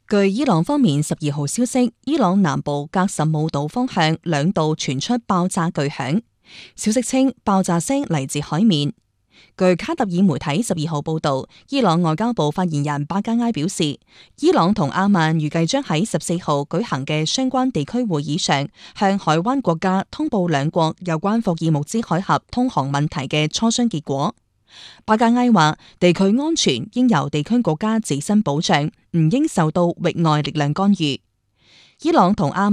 據伊朗方面12號消息，伊朗南部格什姆島方向2度傳出爆炸巨響，消息稱爆炸聲嚟自海面。據卡特爾媒體12號報道，伊朗外交部發言人巴加埃表示，伊朗同阿曼預計將喺14號舉行嘅相關地區會議上，向海灣國家通報兩國有關霍爾木茲海峽通航問題嘅磋商結果。巴加埃話，地區安全應由地區國家自身保障，唔應受到域外力量干預。伊朗同阿